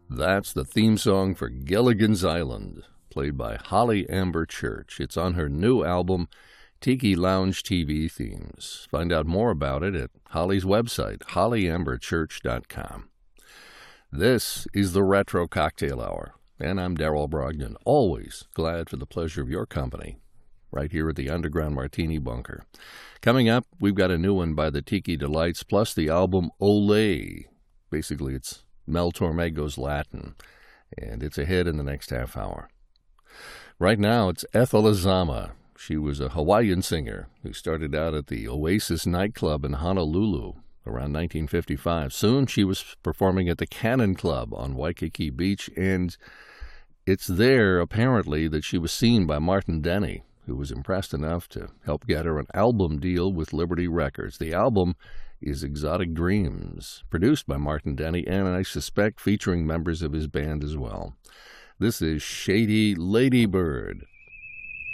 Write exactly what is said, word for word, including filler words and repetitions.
That's the theme song for Gilligan's Island, played by Holly Amber Church. It's on her new album, Tiki Lounge T V Themes. Find out more about it at Holly's website, holly amber church dot com. This is the Retro Cocktail Hour, and I'm Darrell Brogdon, always glad for the pleasure of your company, right here at the Underground Martini Bunker. Coming up, we've got a new one by the Tiki Delights, plus the album Olé. Basically, it's Mel Tormego's Latin, and it's ahead in the next half hour. Right now, it's Ethel Azama. She was a Hawaiian singer who started out at the Oasis nightclub in Honolulu around nineteen fifty-five. Soon, she was performing at the Cannon Club on Waikiki Beach, and it's there, apparently, that she was seen by Martin Denny, who was impressed enough to help get her an album deal with Liberty Records. The album is Exotic Dreams, produced by Martin Denny, and I suspect featuring members of his band as well. This is Shady Ladybird.